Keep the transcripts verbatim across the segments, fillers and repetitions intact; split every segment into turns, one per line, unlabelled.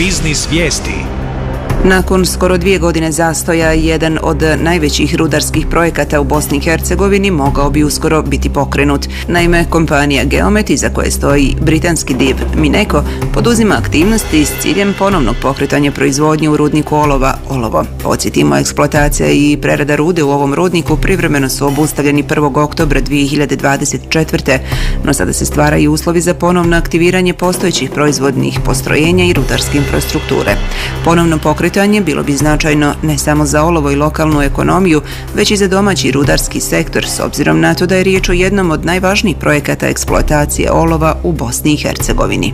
Biznis vijesti.
Nakon skoro dvije godine zastoja, jedan od najvećih rudarskih projekata u Bosni i Hercegovini mogao bi uskoro biti pokrenut. Naime, kompanija Geomet, iza koje stoji britanski div Mineko, poduzima aktivnosti s ciljem ponovnog pokretanja proizvodnje u rudniku olova Olovo. Podsjetimo, eksploatacija i prerada rude u ovom rudniku privremeno su obustavljeni prvog oktobra dvije hiljade dvadeset četvrte. No sada se stvaraju uslovi za ponovno aktiviranje postojećih proizvodnih postrojenja i rudarske infrastrukture. Ponovno pokretanje bilo bi značajno ne samo za olovo i lokalnu ekonomiju, već i za domaći rudarski sektor, s obzirom na to da je riječ o jednom od najvažnijih projekata eksploatacije olova u Bosni i Hercegovini.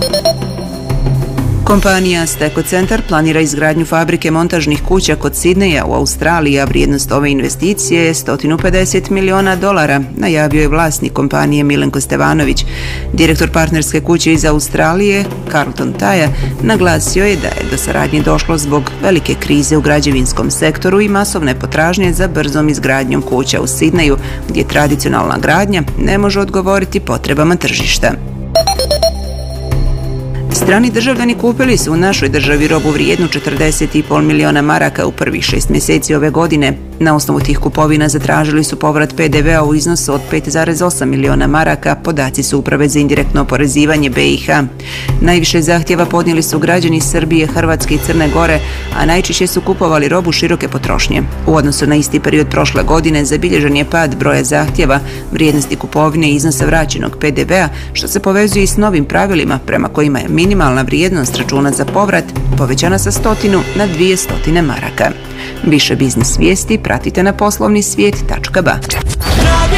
Kompanija Steko Centar planira izgradnju fabrike montažnih kuća kod Sidneja u Australiji, a vrijednost ove investicije je sto pedeset miliona dolara, najavio je vlasnik kompanije Milenko Stevanović. Direktor partnerske kuće iz Australije, Carlton Taja, naglasio je da je do saradnje došlo zbog velike krize u građevinskom sektoru i masovne potražnje za brzom izgradnjom kuća u Sidneju, gdje tradicionalna gradnja ne može odgovoriti potrebama tržišta. Strani državljani kupili su u našoj državi robu vrijednu četrdeset i pol miliona maraka u prvih šest mjeseci ove godine. Na osnovu tih kupovina zatražili su povrat pe de vea u iznosu od pet zarez osam miliona maraka, podaci su Uprave za indirektno oporezivanje be i ha. Najviše zahtjeva podnijeli su građani Srbije, Hrvatske i Crne Gore, a najčešće su kupovali robu široke potrošnje. U odnosu na isti period prošle godine zabilježen je pad broja zahtjeva, vrijednosti kupovine i iznosa vraćenog pe de vea, što se povezuje i s novim pravilima prema kojima je minimalna vrijednost računa za povrat povećana sa stotinu na dvije stotine maraka. Više biznis vijesti pratite na poslovni svijet tačka ba.